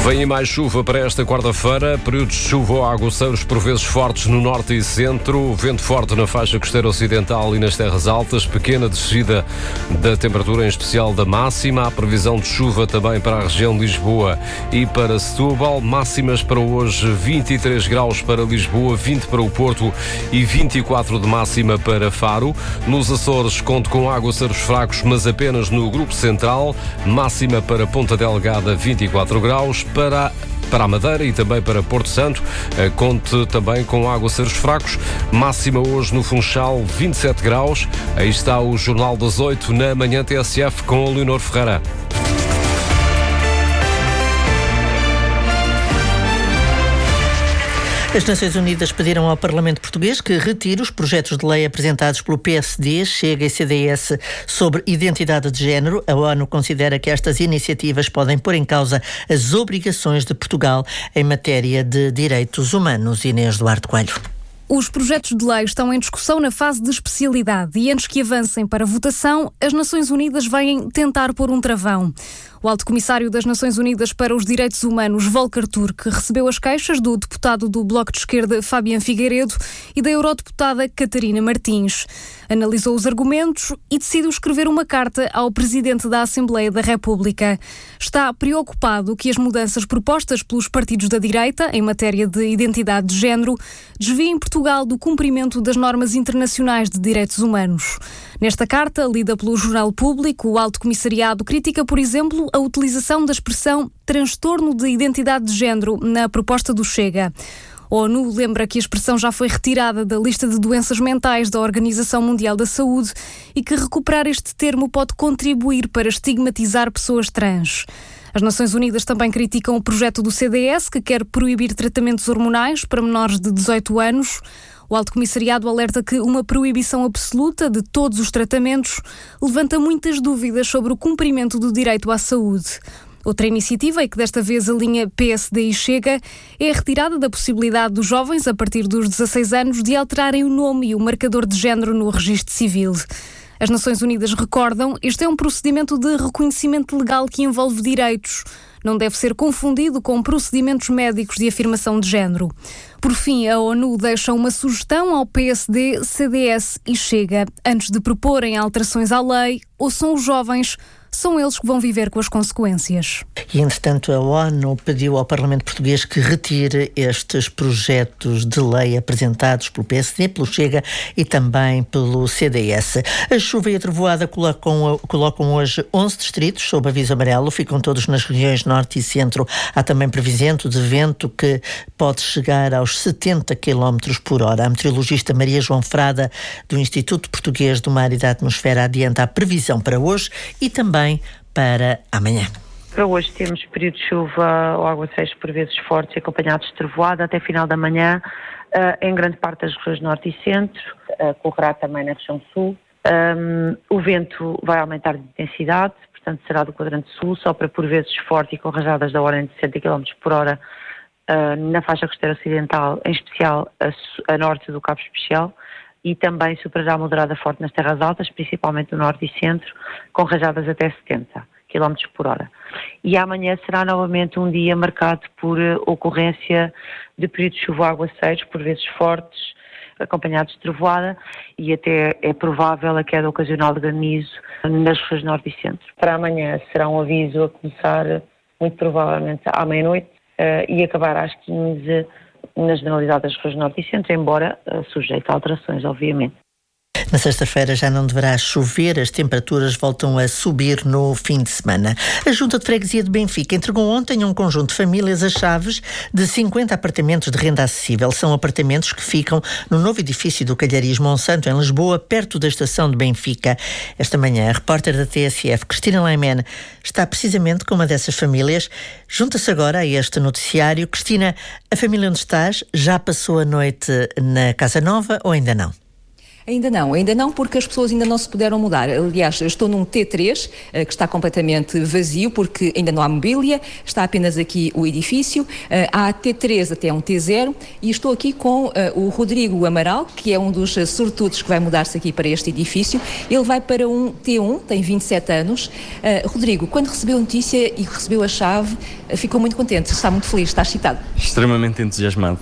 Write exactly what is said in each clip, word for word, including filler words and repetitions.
Vem aí mais chuva para esta quarta-feira, períodos de chuva ou aguaceiros por vezes fortes no norte e centro, vento forte na faixa costeira ocidental e nas terras altas, pequena descida da temperatura, em especial da máxima. Há previsão de chuva também para a região de Lisboa e para Setúbal, máximas para hoje vinte e três graus para Lisboa, vinte para o Porto e vinte e quatro de máxima para Faro. Nos Açores conto com aguaceiros fracos, mas apenas no grupo central, máxima para Ponta Delgada vinte e quatro graus. Para, para a Madeira e também para Porto Santo, conte também com aguaceiros fracos, máxima hoje no Funchal vinte e sete graus. Aí está o Jornal das oito na Manhã T S F com o Leonor Ferreira. As Nações Unidas pediram ao Parlamento Português que retire os projetos de lei apresentados pelo P S D, Chega e C D S sobre identidade de género. A ONU considera que estas iniciativas podem pôr em causa as obrigações de Portugal em matéria de direitos humanos. Inês Duarte Coelho. Os projetos de lei estão em discussão na fase de especialidade e antes que avancem para votação, as Nações Unidas vêm tentar pôr um travão. O Alto Comissário das Nações Unidas para os Direitos Humanos, Volker Turk, recebeu as queixas do deputado do Bloco de Esquerda, Fabián Figueiredo, e da eurodeputada Catarina Martins. Analisou os argumentos e decidiu escrever uma carta ao Presidente da Assembleia da República. Está preocupado que as mudanças propostas pelos partidos da direita em matéria de identidade de género desviem Portugal do cumprimento das normas internacionais de direitos humanos. Nesta carta, lida pelo Jornal Público, o Alto Comissariado critica, por exemplo, a utilização da expressão transtorno de identidade de género na proposta do Chega. A ONU lembra que a expressão já foi retirada da lista de doenças mentais da Organização Mundial da Saúde e que recuperar este termo pode contribuir para estigmatizar pessoas trans. As Nações Unidas também criticam o projeto do C D S, que quer proibir tratamentos hormonais para menores de dezoito anos. O Alto Comissariado alerta que uma proibição absoluta de todos os tratamentos levanta muitas dúvidas sobre o cumprimento do direito à saúde. Outra iniciativa, e que desta vez alinha P S D e Chega, é a retirada da possibilidade dos jovens, a partir dos dezasseis anos, de alterarem o nome e o marcador de género no registro civil. As Nações Unidas recordam, este é um procedimento de reconhecimento legal que envolve direitos. Não deve ser confundido com procedimentos médicos de afirmação de género. Por fim, a ONU deixa uma sugestão ao P S D, C D S e Chega. Antes de proporem alterações à lei, ouçam os jovens, são eles que vão viver com as consequências. E, entretanto, a ONU pediu ao Parlamento Português que retire estes projetos de lei apresentados pelo P S D, pelo Chega e também pelo C D S. A chuva e a trovoada colocam, colocam hoje onze distritos sob aviso amarelo, ficam todos nas regiões norte e centro. Há também previsão de vento que pode chegar aos setenta quilómetros por hora. A meteorologista Maria João Frada, do Instituto Português do Mar e da Atmosfera, adianta a previsão para hoje e também para amanhã. Para hoje temos período de chuva ou aguaceiros por vezes fortes, acompanhados de trovoada até final da manhã, uh, em grande parte das regiões norte e centro, uh, correrá também na região sul. Um, o vento vai aumentar de intensidade, portanto será do quadrante sul, sopra por vezes forte e com rajadas da ordem de sessenta quilómetros por hora uh, na faixa costeira ocidental, em especial a, a norte do Cabo Especial, e também superará moderada forte nas terras altas, principalmente no norte e centro, com rajadas até setenta quilómetros por hora. E amanhã será novamente um dia marcado por uh, ocorrência de períodos de chuva aguaceiros, por vezes fortes, acompanhados de trovoada, e até é provável a queda ocasional de granizo nas regiões norte e centro. Para amanhã será um aviso a começar muito provavelmente à meia-noite uh, e acabar às quinze na generalidade das regiões norte e centro, embora uh, sujeito a alterações, obviamente. Na sexta-feira já não deverá chover, as temperaturas voltam a subir no fim de semana. A Junta de Freguesia de Benfica entregou ontem a um conjunto de famílias as chaves de cinquenta apartamentos de renda acessível. São apartamentos que ficam no novo edifício do Calhariz Monsanto, em Lisboa, perto da estação de Benfica. Esta manhã, a repórter da T S F, Cristina Laiman, está precisamente com uma dessas famílias. Junta-se agora a este noticiário. Cristina, a família onde estás já passou a noite na Casa Nova ou ainda não? Ainda não, ainda não, porque as pessoas ainda não se puderam mudar. Aliás, eu estou num T três, que está completamente vazio, porque ainda não há mobília, está apenas aqui o edifício. Há T três até um T zero e estou aqui com o Rodrigo Amaral, que é um dos sortudos que vai mudar-se aqui para este edifício. Ele vai para um T um, tem vinte e sete anos. Rodrigo, quando recebeu a notícia e recebeu a chave, ficou muito contente, está muito feliz, está excitado? Extremamente entusiasmado.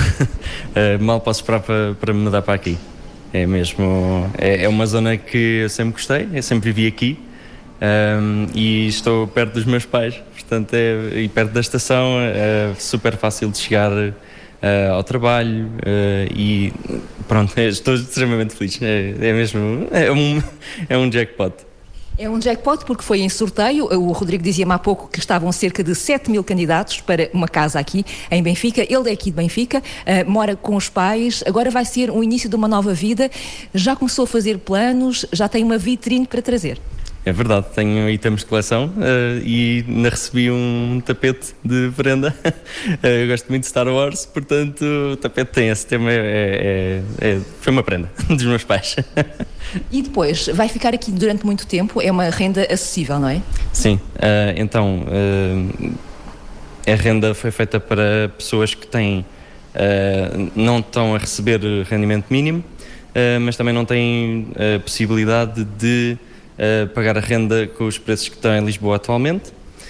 Mal posso esperar para, para me mudar para aqui. É mesmo, é, é uma zona que eu sempre gostei, eu sempre vivi aqui um, e estou perto dos meus pais, portanto, é, e perto da estação, é super fácil de chegar uh, ao trabalho uh, e pronto, é, estou extremamente feliz, é, é mesmo, é um, é um jackpot. É um jackpot porque foi em sorteio. O Rodrigo dizia-me há pouco que estavam cerca de sete mil candidatos para uma casa aqui em Benfica. Ele é aqui de Benfica, uh, mora com os pais. Agora vai ser o início de uma nova vida. Já começou a fazer planos, já tem uma vitrine para trazer. É verdade, tenho itens de coleção uh, e ainda recebi um tapete de prenda. uh, eu gosto muito de Star Wars, portanto o tapete tem esse tema, é, é, é, foi uma prenda dos meus pais. E depois, vai ficar aqui durante muito tempo, é uma renda acessível, não é? Sim, uh, então uh, a renda foi feita para pessoas que têm, uh, não estão a receber rendimento mínimo, uh, mas também não têm a possibilidade de Uh, pagar a renda com os preços que estão em Lisboa atualmente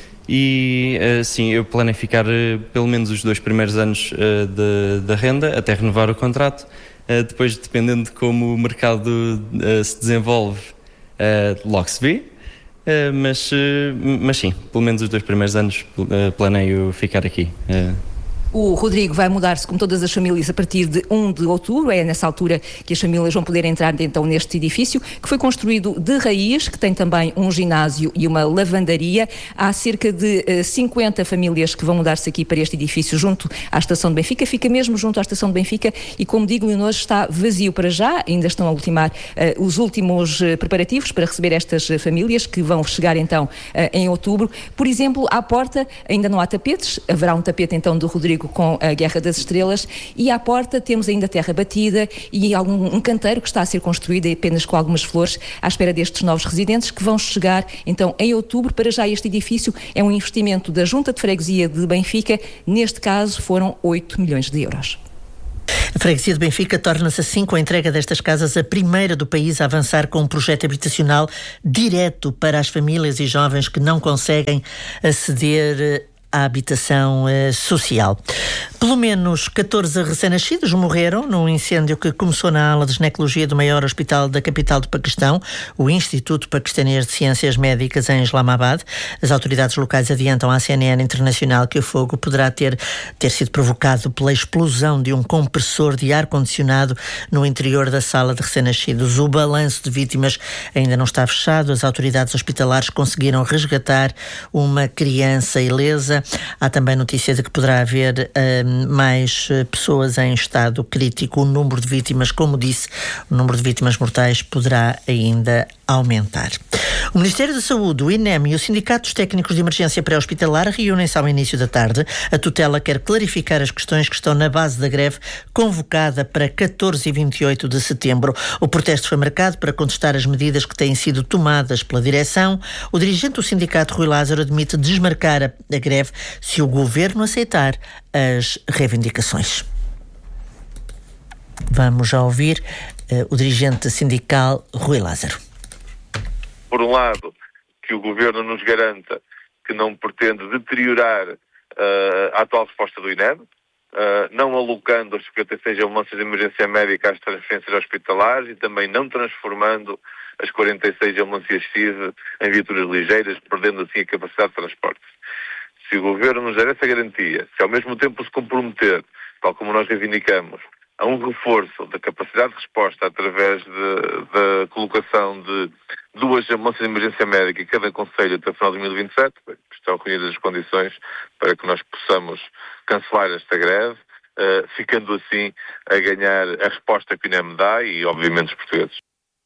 e uh, sim, eu planei ficar uh, pelo menos os dois primeiros anos uh, da de, de renda até renovar o contrato, uh, depois dependendo de como o mercado uh, se desenvolve, uh, logo se vê, uh, mas, uh, mas sim, pelo menos os dois primeiros anos uh, planeio ficar aqui. Uh. O Rodrigo vai mudar-se, como todas as famílias, a partir de um de outubro. É nessa altura que as famílias vão poder entrar então neste edifício, que foi construído de raiz, que tem também um ginásio e uma lavandaria. Há cerca de uh, cinquenta famílias que vão mudar-se aqui para este edifício junto à Estação de Benfica. Fica mesmo junto à Estação de Benfica e, como digo, Leonor, está vazio para já. Ainda estão a ultimar uh, os últimos uh, preparativos para receber estas uh, famílias que vão chegar então uh, em outubro. Por exemplo, à porta ainda não há tapetes. Haverá um tapete então do Rodrigo com a Guerra das Estrelas e à porta temos ainda terra batida e algum, um canteiro que está a ser construído apenas com algumas flores à espera destes novos residentes que vão chegar então em outubro. Para já este edifício é um investimento da Junta de Freguesia de Benfica, neste caso foram oito milhões de euros. A Freguesia de Benfica torna-se assim, com a entrega destas casas, a primeira do país a avançar com um projeto habitacional direto para as famílias e jovens que não conseguem aceder à habitação uh, social. Pelo menos catorze recém-nascidos morreram num incêndio que começou na ala de ginecologia do maior hospital da capital do Paquistão, o Instituto Paquistanês de Ciências Médicas em Islamabad. As autoridades locais adiantam à C N N Internacional que o fogo poderá ter, ter sido provocado pela explosão de um compressor de ar-condicionado no interior da sala de recém-nascidos. O balanço de vítimas ainda não está fechado. As autoridades hospitalares conseguiram resgatar uma criança ilesa. Há também notícia de que poderá haver uh, mais uh, pessoas em estado crítico. O número de vítimas, como disse, o número de vítimas mortais poderá ainda aumentar. O Ministério da Saúde, o I N E M e o Sindicato dos Técnicos de Emergência Pré-Hospitalar reúnem-se ao início da tarde. A tutela quer clarificar as questões que estão na base da greve convocada para catorze e vinte e oito de setembro. O protesto foi marcado para contestar as medidas que têm sido tomadas pela direção. O dirigente do sindicato, Rui Lázaro, admite desmarcar a, a greve se o governo aceitar as reivindicações. Vamos já ouvir uh, o dirigente sindical, Rui Lázaro. Por um lado, que o Governo nos garanta que não pretende deteriorar uh, a atual resposta do I N E M, uh, não alocando as cinquenta e seis ambulâncias de emergência médica às transferências hospitalares e também não transformando as quarenta e seis ambulâncias C I S em viaturas ligeiras, perdendo assim a capacidade de transporte. Se o Governo nos der essa garantia, se ao mesmo tempo se comprometer, tal como nós reivindicamos, a um reforço da capacidade de resposta através da colocação de duas ambulâncias de emergência médica em cada concelho até o final de dois mil e vinte e sete, estão reunidas as condições para que nós possamos cancelar esta greve, uh, ficando assim a ganhar a resposta que o I N E M dá e, obviamente, os portugueses.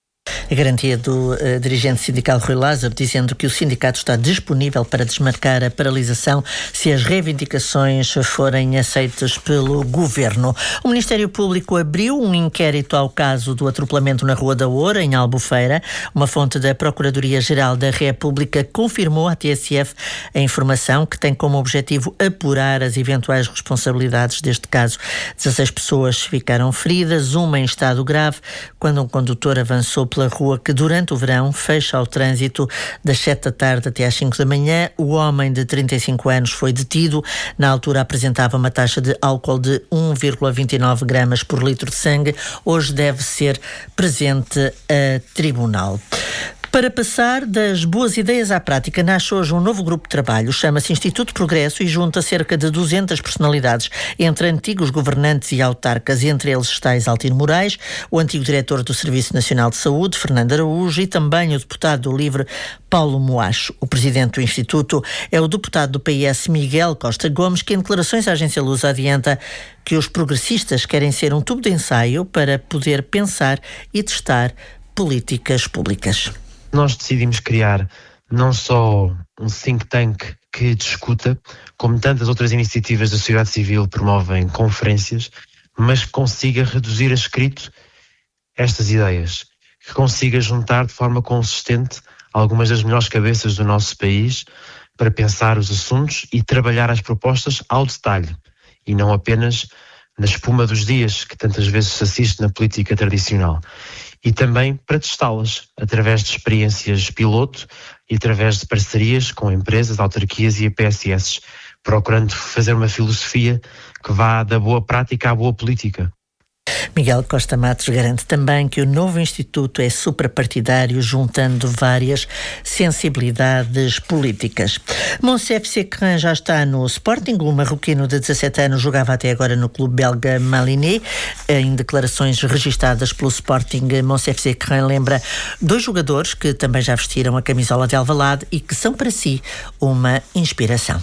A garantia do uh, dirigente sindical Rui Lázaro, dizendo que o sindicato está disponível para desmarcar a paralisação se as reivindicações forem aceitas pelo governo. O Ministério Público abriu um inquérito ao caso do atropelamento na Rua da Oura, em Albufeira. Uma fonte da Procuradoria-Geral da República confirmou à T S F a informação, que tem como objetivo apurar as eventuais responsabilidades deste caso. dezasseis pessoas ficaram feridas, uma em estado grave, quando um condutor avançou pela rua que durante o verão fecha ao trânsito das sete da tarde até às cinco da manhã. O homem de trinta e cinco anos foi detido. Na altura apresentava uma taxa de álcool de um vírgula vinte e nove gramas por litro de sangue. Hoje deve ser presente a tribunal. Para passar das boas ideias à prática, nasce hoje um novo grupo de trabalho, chama-se Instituto Progresso e junta cerca de duzentas personalidades, entre antigos governantes e autarcas. Entre eles está Isaltino Moraes, o antigo diretor do Serviço Nacional de Saúde, Fernando Araújo, e também o deputado do LIVRE, Paulo Moacho. O presidente do Instituto é o deputado do P S, Miguel Costa Gomes, que em declarações à agência Lusa adianta que os progressistas querem ser um tubo de ensaio para poder pensar e testar políticas públicas. Nós decidimos criar não só um think tank que discuta, como tantas outras iniciativas da sociedade civil promovem conferências, mas que consiga reduzir a escrito estas ideias, que consiga juntar de forma consistente algumas das melhores cabeças do nosso país para pensar os assuntos e trabalhar as propostas ao detalhe, e não apenas na espuma dos dias que tantas vezes se assiste na política tradicional. E também para testá-las através de experiências piloto e através de parcerias com empresas, autarquias e A P S S, procurando fazer uma filosofia que vá da boa prática à boa política. Miguel Costa Matos garante também que o novo Instituto é suprapartidário, juntando várias sensibilidades políticas. Mons F C Caen já está no Sporting. O marroquino de dezassete anos jogava até agora no clube belga Maliné. Em declarações registadas pelo Sporting, Mons F C Caen lembra dois jogadores que também já vestiram a camisola de Alvalade e que são para si uma inspiração.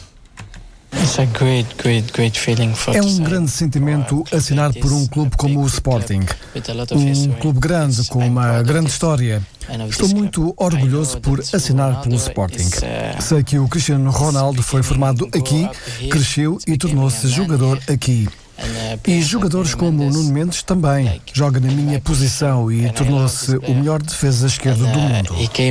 É um grande sentimento assinar por um clube como o Sporting. Um clube grande, com uma grande história. Estou muito orgulhoso por assinar pelo Sporting. Sei que o Cristiano Ronaldo foi formado aqui, cresceu e tornou-se jogador aqui. E jogadores como o Nuno Mendes também. Joga na minha posição e tornou-se o melhor defesa esquerda do mundo.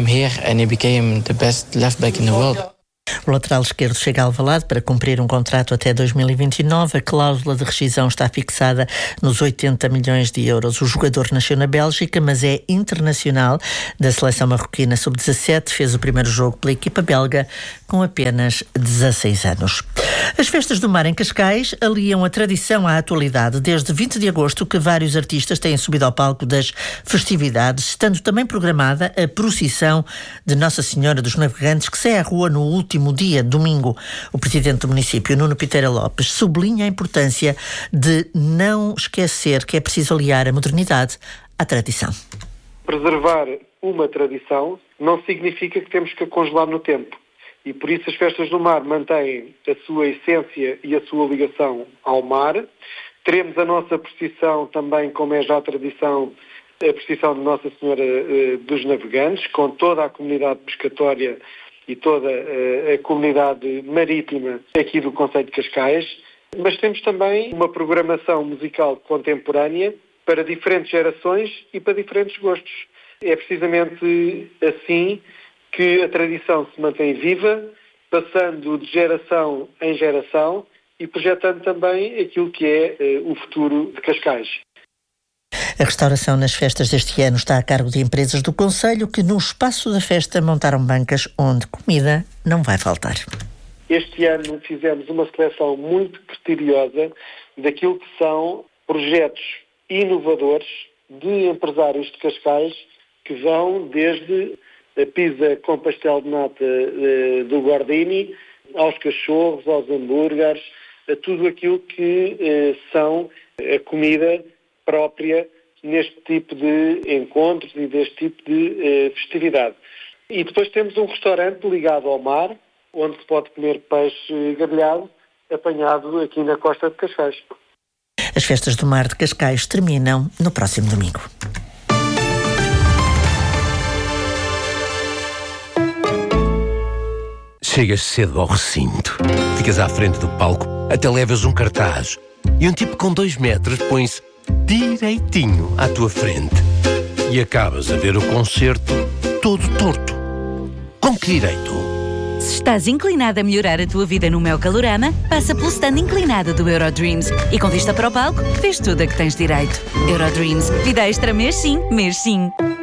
O lateral esquerdo chega a Alvalade para cumprir um contrato até dois mil e vinte e nove. A cláusula de rescisão está fixada nos oitenta milhões de euros. O jogador nasceu na Bélgica, mas é internacional da seleção marroquina sub dezassete. Fez o primeiro jogo pela equipa belga com apenas dezasseis anos. As festas do mar em Cascais aliam a tradição à atualidade. Desde vinte de agosto que vários artistas têm subido ao palco das festividades, estando também programada a procissão de Nossa Senhora dos Navegantes, que sai à rua no último dia, domingo. O presidente do município, Nuno Piteira Lopes, sublinha a importância de não esquecer que é preciso aliar a modernidade à tradição. Preservar uma tradição não significa que temos que a congelar no tempo. E por isso as festas do mar mantêm a sua essência e a sua ligação ao mar. Teremos a nossa procissão também, como é já a tradição, a procissão de Nossa Senhora eh, dos Navegantes, com toda a comunidade pescatória e toda eh, a comunidade marítima aqui do concelho de Cascais. Mas temos também uma programação musical contemporânea para diferentes gerações e para diferentes gostos. É precisamente assim que a tradição se mantém viva, passando de geração em geração e projetando também aquilo que é eh, o futuro de Cascais. A restauração nas festas deste ano está a cargo de empresas do concelho que no espaço da festa montaram bancas onde comida não vai faltar. Este ano fizemos uma seleção muito criteriosa daquilo que são projetos inovadores de empresários de Cascais que vão desde a pizza com pastel de nata eh, do Gordini, aos cachorros, aos hambúrgueres, a tudo aquilo que eh, são a comida própria neste tipo de encontros e deste tipo de eh, festividade. E depois temos um restaurante ligado ao mar, onde se pode comer peixe grelhado, apanhado aqui na costa de Cascais. As festas do mar de Cascais terminam no próximo domingo. Chegas cedo ao recinto, ficas à frente do palco, até levas um cartaz e um tipo com dois metros põe-se direitinho à tua frente e acabas a ver o concerto todo torto. Com que direito? Se estás inclinado a melhorar a tua vida no meu Calorama, passa pelo stand inclinado do Eurodreams e com vista para o palco, vês tudo a que tens direito. Eurodreams, vida extra mês sim, mês sim.